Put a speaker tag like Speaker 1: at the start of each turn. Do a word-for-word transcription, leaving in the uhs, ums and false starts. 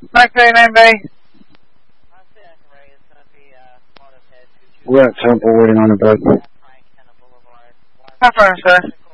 Speaker 1: nine K nine Bay.
Speaker 2: We're at Temple waiting on the boat.
Speaker 1: Confirm, sir.